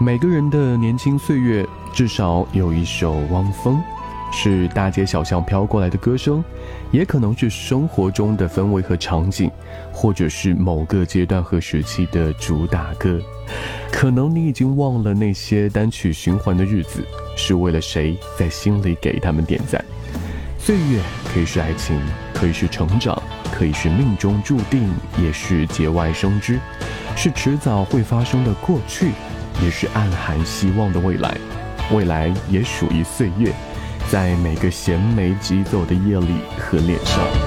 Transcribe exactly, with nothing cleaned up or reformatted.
每个人的年轻岁月至少有一首汪峰，是大街小巷飘过来的歌声，也可能是生活中的氛围和场景，或者是某个阶段和时期的主打歌。可能你已经忘了那些单曲循环的日子是为了谁在心里给他们点赞。岁月可以是爱情，可以是成长，可以是命中注定，也是节外生枝，是迟早会发生的过去，也是暗含希望的未来。未来也属于岁月，在每个衔枚疾走的夜里和脸上。